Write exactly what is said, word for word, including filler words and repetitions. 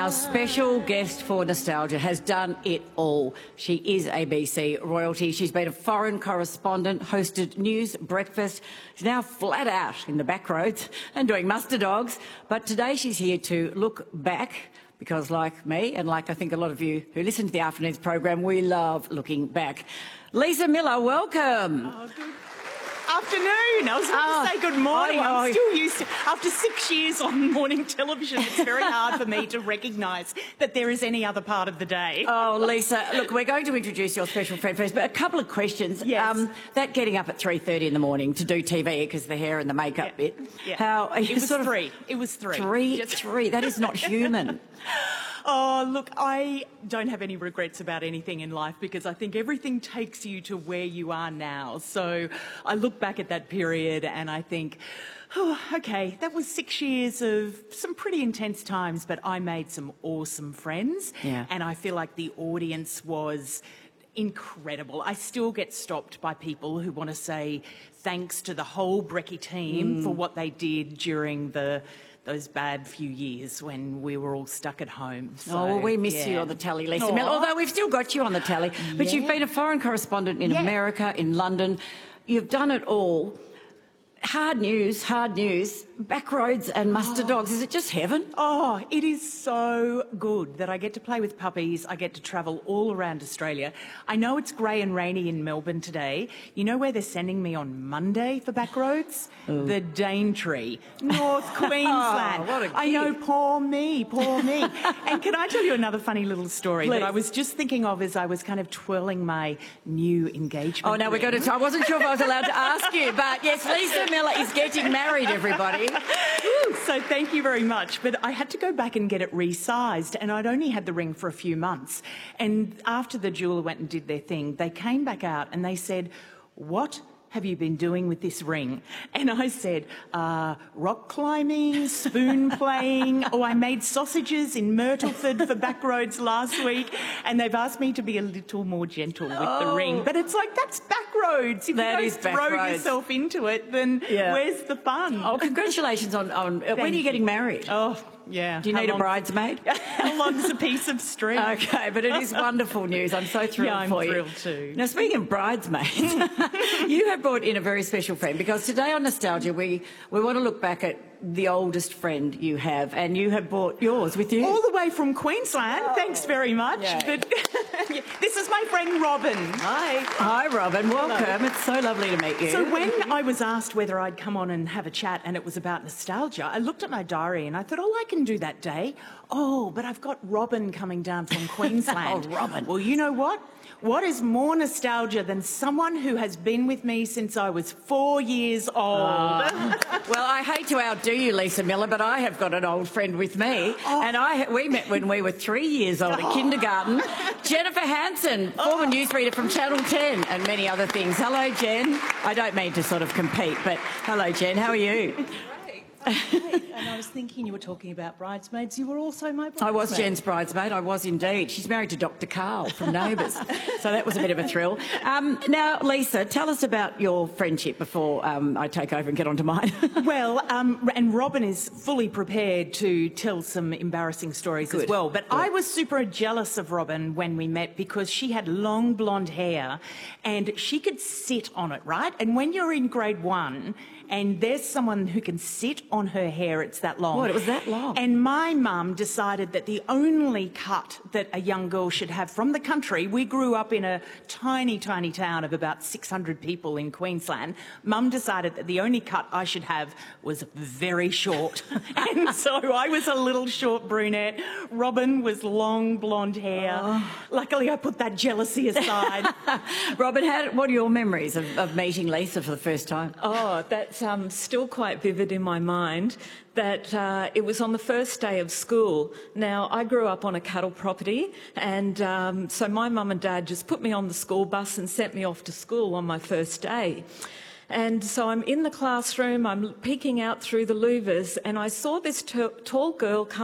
Our special guest for Nostalgia has done it all. She is A B C royalty. She's been a foreign correspondent, hosted news breakfast. She's now flat out in the back roads and doing muster dogs. But today she's here to look back because, like me and like I think a lot of you who listen to the afternoon's program, we love looking back. Lisa Miller, welcome. Oh, good afternoon. I was about Oh, to say good morning. I know. I'm still used to, after six years on morning television, it's very hard for me to recognise that there is any other part of the day. Oh, Lisa, look, we're going to introduce your special friend first, but a couple of questions. Yes. Um, that getting up at three thirty in the morning to do T V because the hair and the makeup Yeah. bit. Yeah. How are you It was sort of three. It was three. Three, Just- three. That is not human. Oh, look, I don't have any regrets about anything in life because I think everything takes you to where you are now. So I look back at that period and I think, oh, okay, that was six years of some pretty intense times, but I made some awesome friends. Yeah. And I feel like the audience was incredible. I still get stopped by people who want to say thanks to the whole Brecky team Mm. for what they did during the those bad few years when we were all stuck at home. So, Oh, well, we miss yeah. you on the tally, Lisa Aw. Miller, although we've still got you on the tally. But you've Yeah. been a foreign correspondent in Yeah. America, in London. You've done it all. Hard news, hard news. Back roads and muster dogs. Is it just heaven? Oh, it is so good that I get to play with puppies. I get to travel all around Australia. I know it's grey and rainy in Melbourne today. You know where they're sending me on Monday for Backroads? The Daintree, North Queensland. what a I know, gig. poor me, poor me. And can I tell you another funny little story Please. that I was just thinking of as I was kind of twirling my new engagement Oh, no, we're going ring? to... I wasn't sure if I was allowed to ask you, but yes, Lisa Miller is getting married, everybody. So thank you very much. But I had to go back and get it resized, and I'd only had the ring for a few months. And after the jeweller went and did their thing, they came back out and they said, "What have you been doing with this ring?" And I said, uh, rock climbing, spoon playing. Oh, I made sausages in Myrtleford for Backroads last week, and they've asked me to be a little more gentle with the Oh. ring. But it's like, that's Backroads. If That you don't is throw Backroads. yourself into it, then Yeah. where's the fun? Oh, congratulations on... on when are you you. getting married? Oh, yeah. Do you How need a long- bridesmaid? How long's a piece of string? Okay, but it is wonderful news. I'm so thrilled Yeah, I'm for you. thrilled too. Now, speaking of bridesmaids, you have brought in a very special friend because today on Nostalgia we, we want to look back at the oldest friend you have, and you have brought yours with you. All the way from Queensland. Thanks very much. Yeah. But this is my friend Robin. Hi. Hi, Robin. Welcome. It's so lovely to meet you. So when I was asked whether I'd come on and have a chat and it was about nostalgia, I looked at my diary and I thought, oh, I can do that day. Oh, but I've got Robin coming down from Queensland. Oh, Robin. Well, you know what? What is more nostalgia than someone who has been with me since I was four years old? Well, I hate to outdo you, Lisa Miller, but I have got an old friend with me, Oh. and I we met when we were three years old at kindergarten. Jennifer Hansen, former newsreader from Channel ten, and many other things. Hello, Jen. I don't mean to sort of compete, but hello, Jen. How are you? Right. And I was thinking you were talking about bridesmaids. You were also my bridesmaid. I was Jen's bridesmaid. I was indeed. She's married to Doctor Carl from Neighbours, so that was a bit of a thrill. Um, now, Lisa, tell us about your friendship before um, I take over and get on to mine. Well, um, and Robin is fully prepared to tell some embarrassing stories Good. as well. But Good. I was super jealous of Robin when we met because she had long blonde hair and she could sit on it, right? And when you're in grade one and there's someone who can sit on her hair, it's that long. What, it was that long? And my mum decided that the only cut that a young girl should have from the country, we grew up in a tiny, tiny town of about six hundred people in Queensland. Mum decided that the only cut I should have was very short. And so I was a little short brunette. Robin was long blonde hair. Oh. Luckily, I put that jealousy aside. Robin, how, what are your memories of, of meeting Lisa for the first time? Oh, that's um, still quite vivid in my mind. That uh, it was on the first day of school. Now, I grew up on a cattle property, and um, so my mum and dad just put me on the school bus and sent me off to school on my first day. And so I'm in the classroom, I'm peeking out through the louvers, and I saw this t- tall girl come